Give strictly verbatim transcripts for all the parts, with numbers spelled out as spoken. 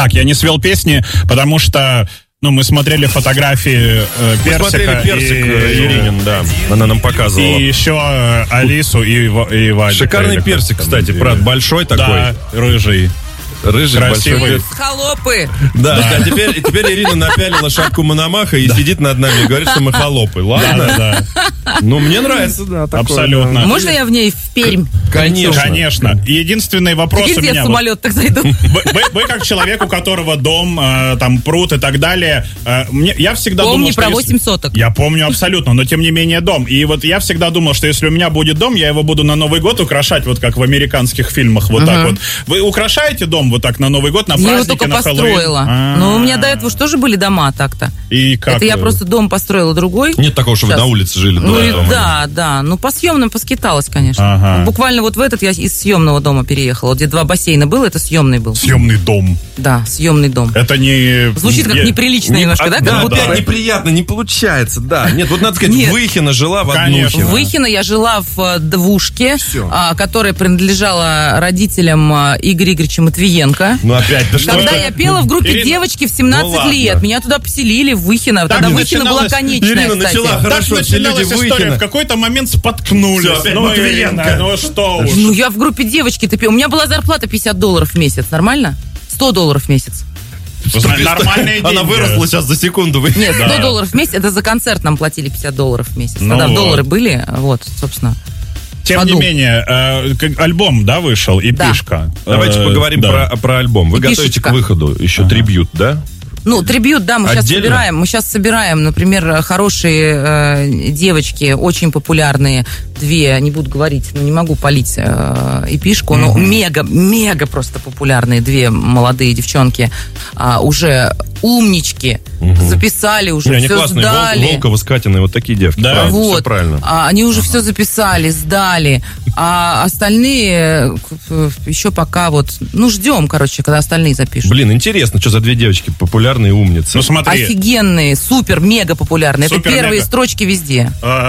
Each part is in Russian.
Так, я не свел песни, потому что... Ну, мы смотрели фотографии э, Персика. Мы смотрели Персик и, Иринин, да. Она нам показывала. И еще э, Алису и, и Вадика. Шикарный персик, кстати, брат, большой такой. Да, рыжий. Рыжий, красивый. большой. Холопы. Да, да. А теперь, теперь Ирина напялила шапку Мономаха и да. сидит над нами и говорит, что мы холопы. Ладно? Да, да, да. Ну, мне нравится, да. Такое, абсолютно. Да. Можно я в ней в Пермь? Конечно. Конечно. Единственный вопрос Теперь у меня... я в самолет так зайду. Вы, вы, вы как человек, у которого дом, э, там, пруд и так далее, э, мне, я всегда Помни думал, что... про если... восемь соток. Я помню абсолютно, но тем не менее дом. И вот я всегда думал, что если у меня будет дом, я его буду на Новый год украшать, вот как в американских фильмах, вот uh-huh. так вот. Вы украшаете дом вот так на Новый год, на праздники, я его только на построила. Хэллоуин? Но у меня до этого же тоже были дома так-то. И как? Это я просто дом построила другой. Нет такого, что вы на улице жили до ну, этого. Да, да. Ну, по съемным поскиталась, конечно. Ага. Буквально вот в этот я из съемного дома переехала. Где два бассейна было, это съемный был. Съемный дом. Да, съемный дом. Это не... Звучит как не... неприлично не... немножко, а, да? Да, как будто опять бы... неприятно, не получается, да. Нет, вот надо сказать, Нет. Выхино жила в Конечно. Однухино. В Выхино я жила в двушке, а, которая принадлежала родителям Игоря Игоревича Матвиенко. Ну опять, да что Когда это? я пела в группе Ирина, девочки в семнадцать ну, лет, меня туда поселили в Выхино. Так Тогда и Выхино была начиналась- конечная, Ирина кстати. начала Так хорошо, все люди начиналась история. Выхино. В какой-то момент споткнулись. Всё, опять ну, Матвиенко. Ирина, ну что уж. Ну, я в группе девочки ты пела. У меня была зарплата пятьдесят долларов в месяц. Нормально? сто долларов в месяц. Нормальные деньги. Она выросла сейчас за секунду. Вы... Нет, сто Да. долларов в месяц. Это за концерт нам платили пятьдесят долларов в месяц. Ну Тогда вот. доллары были. Вот, собственно. Тем Подул. не менее, э, как альбом, да, вышел, и Да. пишка. Давайте Э, поговорим да. про, про альбом. Вы И готовите пишечка. к выходу еще трибьют, да? Ну, трибьют, да, мы сейчас Отдельно? собираем. Мы сейчас собираем, например, хорошие э, девочки, очень популярные, две, не буду говорить, ну, не могу палить э, эпишку, но мега, мега просто популярные две молодые девчонки, а, уже умнички, записали уже, Не, они все классные. сдали. Вол- Волкова, Скатина, вот такие девки. Да. правильно, Вот. Все правильно. А, они уже все записали, сдали. А остальные э, еще пока вот, ну, ждем, короче, когда остальные запишут. Блин, интересно, что за две девочки популярные умницы. Ну смотри, Офигенные, супер, мега популярные. Это Супер, первые мега. строчки везде.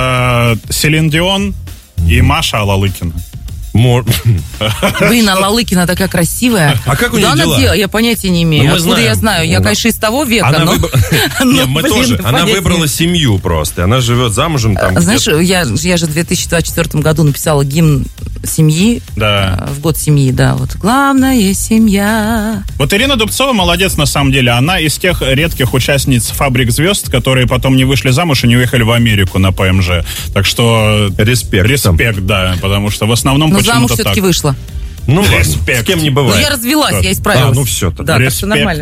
э, Селин Дион и Маша Алалыкина. Мор- Блин, а Лалыкина такая красивая. А как у Куда нее она дела? делала? Я понятия не имею. Ну, мы Откуда знаем. я знаю? Я, Ну, конечно, из того века, Она но... выбра- но, Нет, мы блин, тоже. Она понятия не выбрала имею. семью просто. Она живет замужем там. Знаешь, где-то. я, я же в две тысячи двадцать четвёртом году написала гимн семьи. Да. э, В год семьи, да. Вот. Главная семья. Вот Ирина Дубцова молодец на самом деле. Она из тех редких участниц «Фабрик звезд», которые потом не вышли замуж и не уехали в Америку на ПМЖ. Так что... Респект. Респект, да. Потому что в основном Но почему-то замуж так. все-таки вышла. Ну ладно, Респект. с кем не Ну, бывает. я развелась, Так. я исправилась. А, ну всё-то. Да, так что Респект. нормально.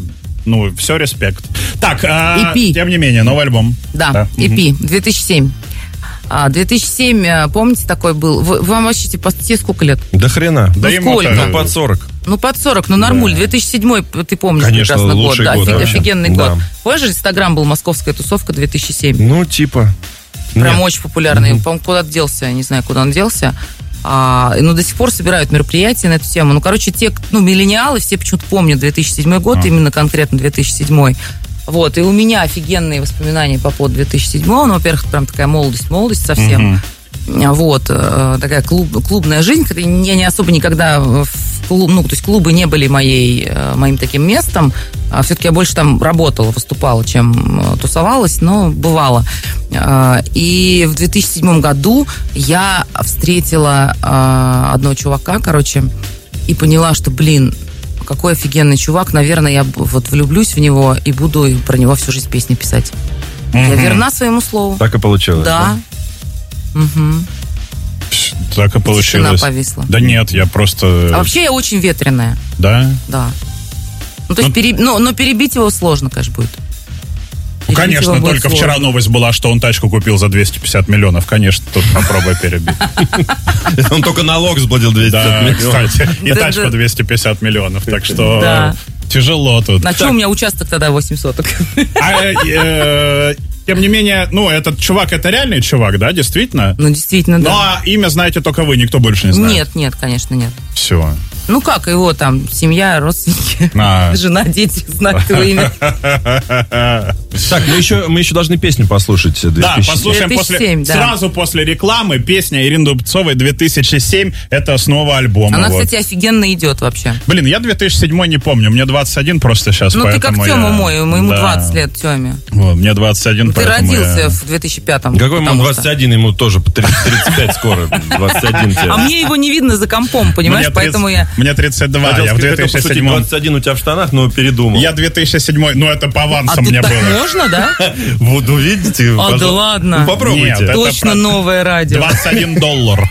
Ну, все респект. Так, а, и пи. тем не менее, новый альбом. Да, и пи, две тысячи семь. А, две тысячи семь, а, помните, такой был? Вы- вам вообще, типа, тебе сколько лет? Да хрена. Да Ну, ему сколько? так. Ну, под сорок. Ну, под сорок, ну, нормуль. две тысячи седьмой, ты помнишь, Конечно, прекрасно год. лучший Да, год офиг- вообще. офигенный Да. год. Помнишь, Инстаграм был «Московская тусовка» две тысячи семь? Ну, типа. Прям Нет. очень популярный. По-моему, куда-то делся, я не знаю, куда он делся. А, но до сих пор собирают мероприятия на эту тему. Ну, короче, те, ну, миллениалы, все почему-то помнят две тысячи седьмой год, А. именно конкретно две тысячи седьмой. Вот, и у меня офигенные воспоминания по поводу две тысячи седьмого. Ну, во-первых, прям такая молодость, молодость совсем. Вот, э, такая клуб, клубная жизнь. Когда я не особо никогда в клуб, ну, то есть клубы не были моей, э, моим таким местом. А все-таки я больше там работала, выступала, чем э, тусовалась, но бывало. Э, И в две тысячи седьмом году я встретила э, одного чувака, короче, и поняла, что, блин, какой офигенный чувак, наверное, я б- вот влюблюсь в него и буду про него всю жизнь песни писать. Я верна своему слову. Так и получилось. Да. Мгм. Так и Тишина получилось. повисла. Да нет, я просто... А вообще я очень ветреная, Да? да. Ну, то есть, Ну- пере- но, но перебить его сложно, конечно, будет. Ну, Перебить конечно, его будет только сложно. вчера новость была, что он тачку купил за двести пятьдесят миллионов. Конечно, тут попробуй перебить. Он только налог сплатил двести Да, миллионов. кстати, и Да, тачка да. двести пятьдесят миллионов. Так что Да. тяжело тут. На чем у меня участок тогда восемь соток? А, э, Тем не менее, ну, этот чувак, это реальный чувак, да, действительно? Ну, действительно, Ну, да. а имя знаете только вы, никто больше не знает. Нет, нет, конечно, нет. Все. Ну, как его там, семья, родственники, А. жена, дети знают его имя. Так, мы еще, мы еще должны песню послушать. две тысячи семь. Да, послушаем две тысячи семь, после, да. сразу после рекламы песня Ирины Дубцовой две тысячи семь. Это снова альбом. Она, вот. кстати, офигенно идет вообще. Блин, я две тысячи седьмой не помню, мне двадцать один просто сейчас, Ну, ты как поэтому Тёма я... мой, ему Да. двадцать лет, Тёме. Вот, мне двадцать один, Ты поэтому родился я... в две тысячи пятом. Какой ему потому двадцать что- один, ему тоже тридцать, тридцать пять скоро. двадцать один тебе. А мне его не видно за компом, понимаешь, Мне поэтому тридцать я... Мне тридцать два, Хотел я в сказать, две хотел тысячи пошутить, седьмом. двадцать один у тебя в штанах, но передумал. Я две тысячи седьмой, ну это по А авансам тут мне так было. можно, да? Вот увидите. А, да ладно. Ну, попробуйте. Нет, это Точно про- новое радио. двадцать один доллар.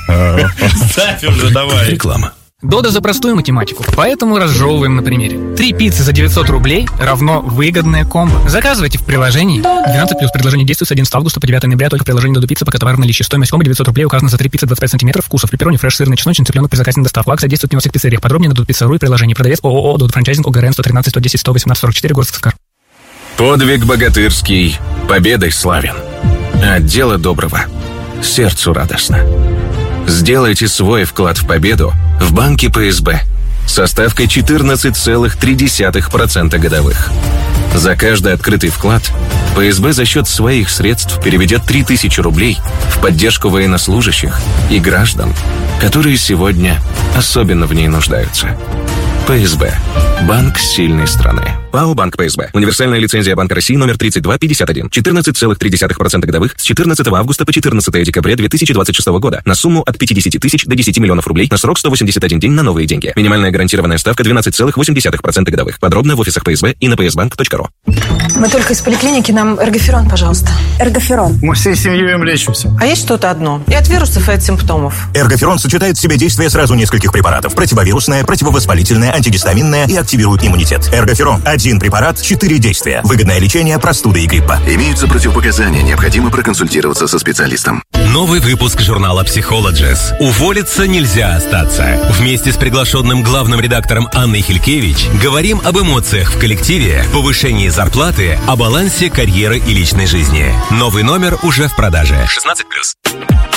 Ставь уже, давай. Реклама. Дода за простую математику, поэтому разжевываем на примере. Три пиццы за девятьсот рублей равно выгодное комбо. Заказывайте в приложении. двенадцать плюс предложение действует с одиннадцатого августа по девятое ноября только в приложении Додо Пицца, пока товар в наличии. Стоимость комбо девятьсот рублей указана за три пиццы двадцать пять сантиметров, вкусов пепперони, фреш, сырный, чесночный, цыпленок при заказе на доставку. Акция действует не во всех пиццериях. Подробнее на dodopizza.ru и приложении. Продавец ООО Додо Франчайзинг ОГРН сто тринадцать сто десять сто восемнадцать сорок четыре, город Сыскар. Подвиг богатырский победой славен. От дела доброго сердцу радостно. Сделайте свой вклад в победу в банке ПСБ со ставкой четырнадцать целых три десятых процента годовых. За каждый открытый вклад ПСБ за счет своих средств переведет три тысячи рублей в поддержку военнослужащих и граждан, которые сегодня особенно в ней нуждаются. ПСБ. Банк сильной страны. ПАО «Банк ПСБ». Универсальная лицензия Банка России номер тридцать два пятьдесят один. четырнадцать целых три десятых процента годовых с четырнадцатого августа по четырнадцатое декабря две тысячи двадцать шестого года на сумму от пятьдесят тысяч до десяти миллионов рублей на срок сто восемьдесят один день на новые деньги. Минимальная гарантированная ставка двенадцать целых восемь десятых процента годовых. Подробно в офисах ПСБ и на пи эс банк точка ру. Мы только из поликлиники, нам эргоферон, пожалуйста. Эргоферон. Мы всей семьей им лечимся. А есть что-то одно? И от вирусов, и от симптомов. Эргоферон сочетает в себе действие сразу нескольких препаратов. Противовирусное, противовоспалительное, антигистаминное и активирует иммунитет. Эргоферон. Один препарат, четыре действия. Выгодное лечение простуды и гриппа. Имеются противопоказания. Необходимо проконсультироваться со специалистом. Новый выпуск журнала Psychologist. Уволиться нельзя остаться. Вместе с приглашенным главным редактором Анной Хилькевич говорим об эмоциях в коллективе, повышении зарплаты, о балансе карьеры и личной жизни. Новый номер уже в продаже. шестнадцать плюс.